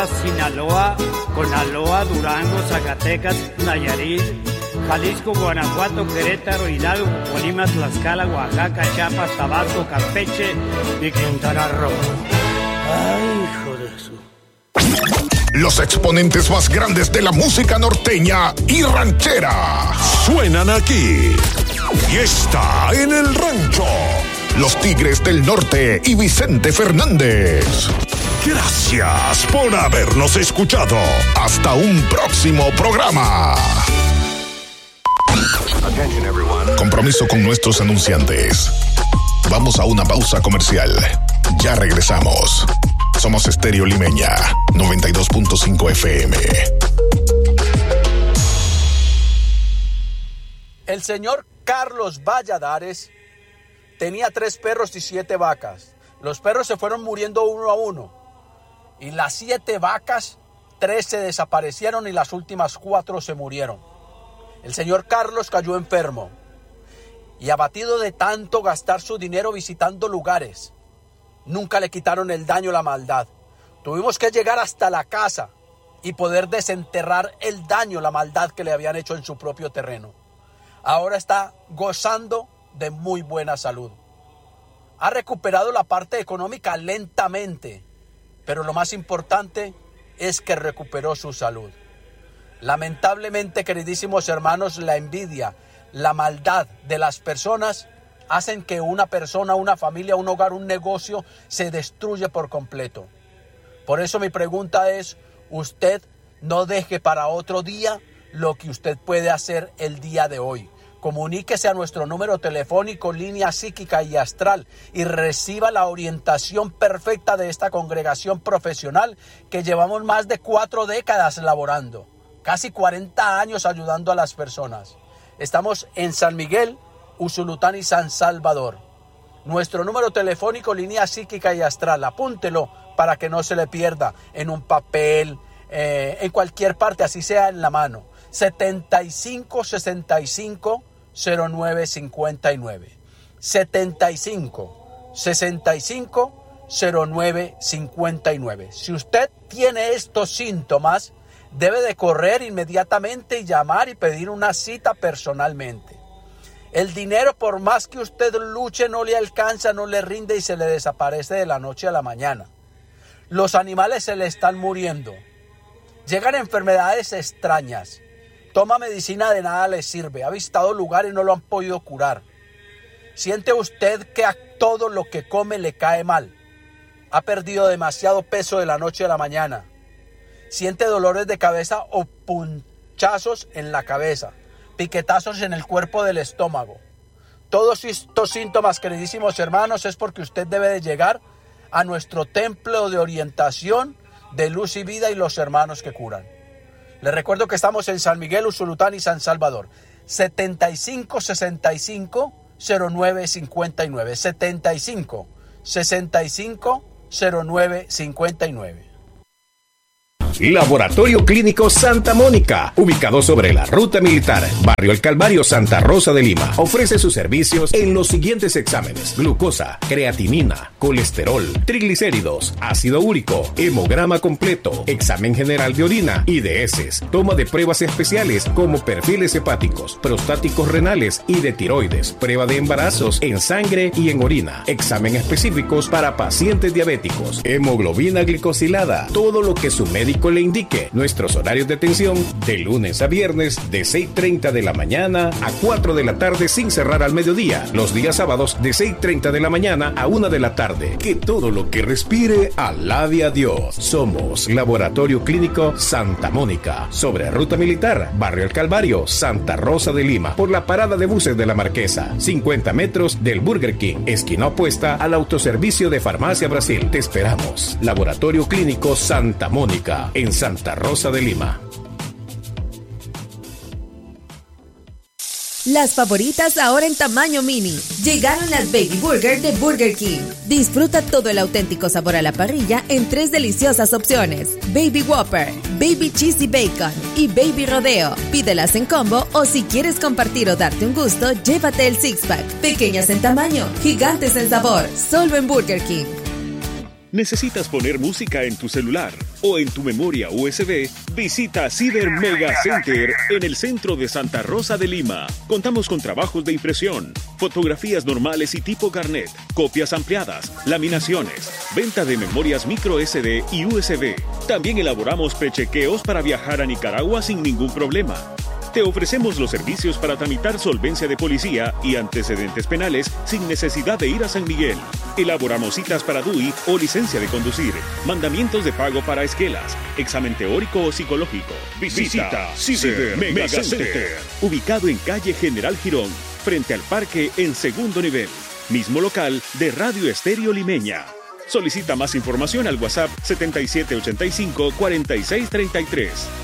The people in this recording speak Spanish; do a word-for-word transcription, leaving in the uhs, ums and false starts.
Sinaloa, Conaloa, Durango, Zacatecas, Nayarit, Jalisco, Guanajuato, Querétaro, Hidalgo, Colima, Tlaxcala, Oaxaca, Chiapas, Tabasco, Campeche y Quintana Roo. Ay, hijo de su... Los exponentes más grandes de la música norteña y ranchera suenan aquí. Fiesta en el Rancho. Los Tigres del Norte y Vicente Fernández. Gracias por habernos escuchado. Hasta un próximo programa. Compromiso con nuestros anunciantes. Vamos a una pausa comercial. Ya regresamos. Somos Estéreo Limeña, noventa y dos punto cinco F M. El señor Carlos Valladares tenía tres perros y siete vacas. Los perros se fueron muriendo uno a uno. Y las siete vacas, tres se desaparecieron y las últimas cuatro se murieron. El señor Carlos cayó enfermo. Y abatido de tanto gastar su dinero visitando lugares, nunca le quitaron el daño, la maldad. Tuvimos que llegar hasta la casa y poder desenterrar el daño, la maldad que le habían hecho en su propio terreno. Ahora está gozando de muy buena salud. Ha recuperado la parte económica lentamente, pero lo más importante es que recuperó su salud. Lamentablemente, queridísimos hermanos, la envidia, la maldad de las personas hacen que una persona, una familia, un hogar, un negocio se destruya por completo. Por eso mi pregunta es, usted no deje para otro día lo que usted puede hacer el día de hoy. Comuníquese a nuestro número telefónico, línea psíquica y astral, y reciba la orientación perfecta de esta congregación profesional que llevamos más de cuatro décadas laborando, casi cuarenta años ayudando a las personas. Estamos en San Miguel, Usulután y San Salvador. Nuestro número telefónico, línea psíquica y astral, apúntelo para que no se le pierda en un papel, eh, en cualquier parte, así sea en la mano. setenta y cinco sesenta y cinco cero nueve cincuenta y nueve. setenta y cinco sesenta y cinco cero nueve cincuenta y nueve. Si usted tiene estos síntomas, debe de correr inmediatamente y llamar y pedir una cita personalmente. El dinero, por más que usted luche, no le alcanza, no le rinde y se le desaparece de la noche a la mañana. Los animales se le están muriendo. Llegan enfermedades extrañas. Toma medicina, de nada le sirve. Ha visitado lugares y no lo han podido curar. Siente usted que a todo lo que come le cae mal. Ha perdido demasiado peso de la noche a la mañana. Siente dolores de cabeza o punchazos en la cabeza, piquetazos en el cuerpo del estómago. Todos estos síntomas, queridísimos hermanos, es porque usted debe de llegar a nuestro templo de orientación de luz y vida y los hermanos que curan. Les recuerdo que estamos en San Miguel, Usulután y San Salvador. setenta y cinco sesenta y cinco cero nueve cincuenta y nueve. setenta y cinco sesenta y cinco cero nueve cincuenta y nueve. Laboratorio Clínico Santa Mónica, ubicado sobre la Ruta Militar, Barrio El Calvario, Santa Rosa de Lima. Ofrece sus servicios en los siguientes exámenes: glucosa, creatinina, colesterol, triglicéridos, ácido úrico, hemograma completo, examen general de orina y de heces, toma de pruebas especiales como perfiles hepáticos, prostáticos renales y de tiroides, prueba de embarazos en sangre y en orina, examen específicos para pacientes diabéticos, hemoglobina glicosilada, todo lo que su médico le indique. Nuestros horarios de atención de lunes a viernes de seis y media de la mañana a cuatro de la tarde sin cerrar al mediodía. Los días sábados de seis y media de la mañana a una de la tarde. Que todo lo que respire alabe a Dios. Somos Laboratorio Clínico Santa Mónica, sobre Ruta Militar, Barrio El Calvario, Santa Rosa de Lima, por la parada de buses de la Marquesa, cincuenta metros del Burger King, esquina opuesta al autoservicio de Farmacia Brasil. Te esperamos. Laboratorio Clínico Santa Mónica, en Santa Rosa de Lima. Las favoritas ahora en tamaño mini. Llegaron las Baby Burger de Burger King. Disfruta todo el auténtico sabor a la parrilla en tres deliciosas opciones: Baby Whopper, Baby Cheesy Bacon y Baby Rodeo. Pídelas en combo o si quieres compartir o darte un gusto, llévate el six pack. Pequeñas en tamaño, gigantes en sabor. Solo en Burger King. ¿Necesitas poner música en tu celular? o en tu memoria U S B, visita Ciber Mega Center en el centro de Santa Rosa de Lima. Contamos con trabajos de impresión, fotografías normales y tipo carnet, copias ampliadas, laminaciones, venta de memorias micro S D y U S B. También elaboramos prechequeos para viajar a Nicaragua sin ningún problema. Te ofrecemos los servicios para tramitar solvencia de policía y antecedentes penales sin necesidad de ir a San Miguel. Elaboramos citas para D U I o licencia de conducir, mandamientos de pago para esquelas, examen teórico o psicológico. Visita Ciber Mega Center, ubicado en calle General Girón, frente al parque en segundo nivel. Mismo local de Radio Estéreo Limeña. Solicita más información al WhatsApp setenta y siete ochenta y cinco cuarenta y seis treinta y tres.